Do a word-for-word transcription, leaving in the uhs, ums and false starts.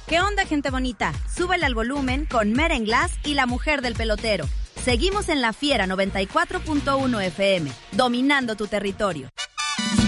¿Qué onda, gente bonita? Súbele al volumen con Merenglass y la mujer del pelotero. Seguimos en La Fiera noventa y cuatro punto uno F M, dominando tu territorio.